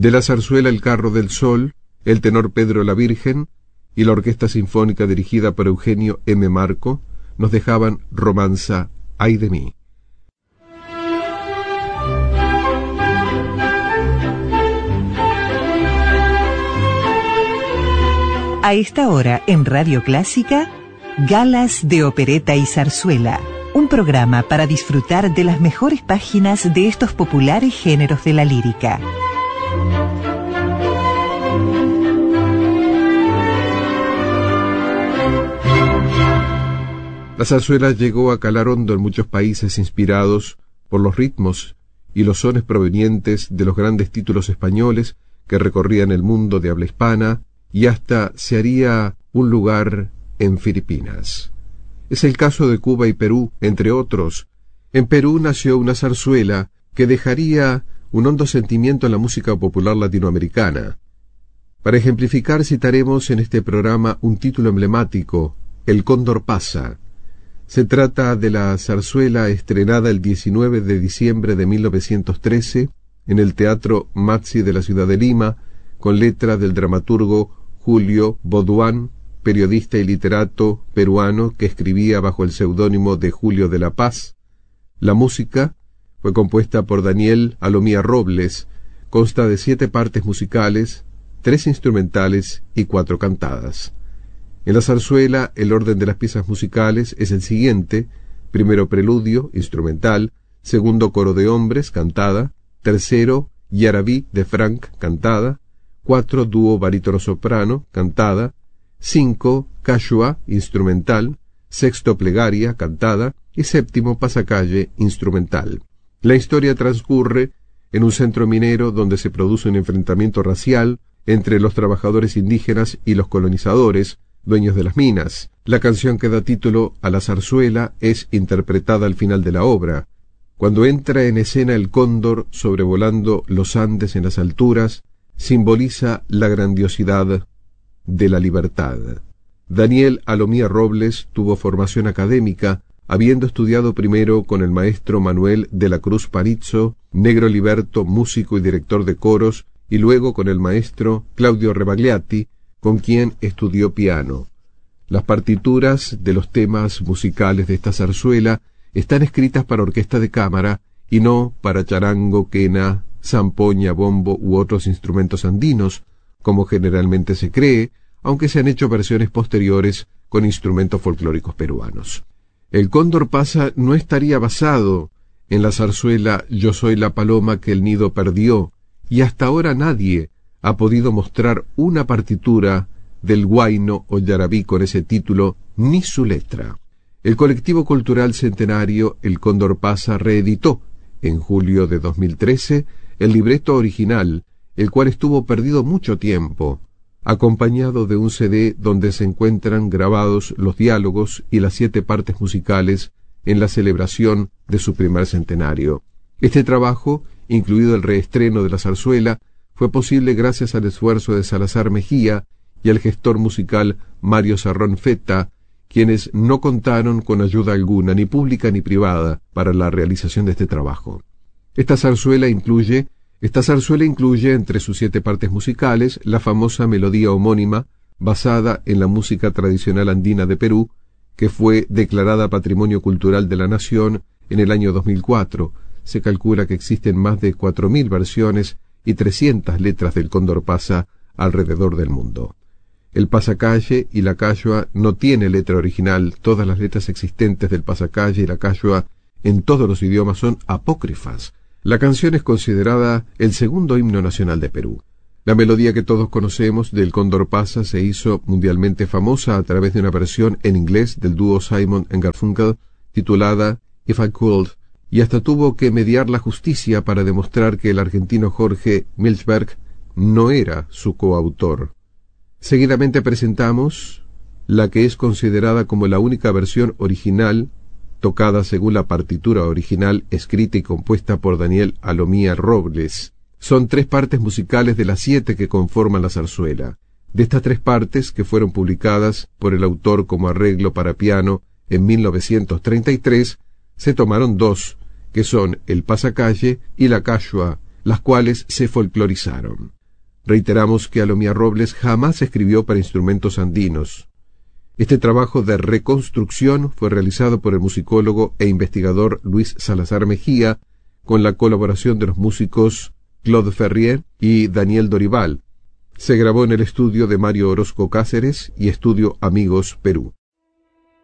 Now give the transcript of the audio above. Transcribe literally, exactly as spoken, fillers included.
De la zarzuela El carro del sol, el tenor Pedro la Virgen y la orquesta sinfónica dirigida por Eugenio M. Marco nos dejaban Romanza, ay de mí. A esta hora en Radio Clásica, Galas de Opereta y Zarzuela, un programa para disfrutar de las mejores páginas de estos populares géneros de la lírica. La zarzuela llegó a calar hondo en muchos países inspirados por los ritmos y los sones provenientes de los grandes títulos españoles que recorrían el mundo de habla hispana, y hasta se haría un lugar en Filipinas. Es el caso de Cuba y Perú, entre otros. En Perú nació una zarzuela que dejaría un hondo sentimiento en la música popular latinoamericana. Para ejemplificar citaremos en este programa un título emblemático, El Cóndor pasa. Se trata de la zarzuela estrenada el diecinueve de diciembre de mil novecientos trece en el Teatro Mazzi de la ciudad de Lima, con letra del dramaturgo Julio Boduán, periodista y literato peruano que escribía bajo el seudónimo de Julio de la Paz. La música fue compuesta por Daniel Alomía Robles, consta de siete partes musicales, tres instrumentales y cuatro cantadas. En la zarzuela, el orden de las piezas musicales es el siguiente: primero preludio, instrumental; segundo coro de hombres, cantada; tercero Yarabí de Frank, cantada; cuatro dúo barítono soprano, cantada; cinco cachua, instrumental; sexto plegaria, cantada; y séptimo pasacalle, instrumental. La historia transcurre en un centro minero donde se produce un enfrentamiento racial entre los trabajadores indígenas y los colonizadores, dueños de las minas. La canción que da título a la zarzuela es interpretada al final de la obra, cuando entra en escena el cóndor sobrevolando los Andes en las alturas. Simboliza la grandiosidad de la libertad. Daniel Alomía Robles tuvo formación académica, habiendo estudiado primero con el maestro Manuel de la Cruz Parizzo, negro liberto, músico y director de coros, y luego con el maestro Claudio Rebagliati, con quien estudió piano. Las partituras de los temas musicales de esta zarzuela están escritas para orquesta de cámara y no para charango, quena, zampoña, bombo u otros instrumentos andinos, como generalmente se cree, aunque se han hecho versiones posteriores con instrumentos folclóricos peruanos. El Cóndor pasa no estaría basado en la zarzuela Yo soy la paloma que el nido perdió, y hasta ahora nadie ha podido mostrar una partitura del huayno o yarabí con ese título, ni su letra. El colectivo cultural centenario El Cóndor pasa reeditó, en julio de dos mil trece, el libreto original, el cual estuvo perdido mucho tiempo, acompañado de un C D donde se encuentran grabados los diálogos y las siete partes musicales en la celebración de su primer centenario. Este trabajo, incluido el reestreno de la zarzuela, fue posible gracias al esfuerzo de Salazar Mejía y al gestor musical Mario Sarrón Feta, quienes no contaron con ayuda alguna, ni pública ni privada, para la realización de este trabajo. Esta zarzuela incluye, esta zarzuela incluye entre sus siete partes musicales la famosa melodía homónima, basada en la música tradicional andina de Perú, que fue declarada Patrimonio Cultural de la Nación en el año dos mil cuatro. Se calcula que existen más de cuatro mil versiones y trescientas letras del Cóndor pasa alrededor del mundo. El pasacalle y la cachua no tiene letra original. Todas las letras existentes del pasacalle y la cachua en todos los idiomas son apócrifas. La canción es considerada el segundo himno nacional de Perú. La melodía que todos conocemos del Cóndor pasa se hizo mundialmente famosa a través de una versión en inglés del dúo Simon and Garfunkel titulada If I Could, y hasta tuvo que mediar la justicia para demostrar que el argentino Jorge Milchberg no era su coautor. Seguidamente presentamos la que es considerada como la única versión original, tocada según la partitura original, escrita y compuesta por Daniel Alomía Robles. Son tres partes musicales de las siete que conforman la zarzuela. De estas tres partes, que fueron publicadas por el autor como arreglo para piano en mil novecientos treinta y tres, se tomaron dos, que son el pasacalle y la cachua, las cuales se folclorizaron. Reiteramos que Alomía Robles jamás escribió para instrumentos andinos. Este trabajo de reconstrucción fue realizado por el musicólogo e investigador Luis Salazar Mejía, con la colaboración de los músicos Claude Ferrier y Daniel Dorival. Se grabó en el estudio de Mario Orozco Cáceres y Estudio Amigos Perú.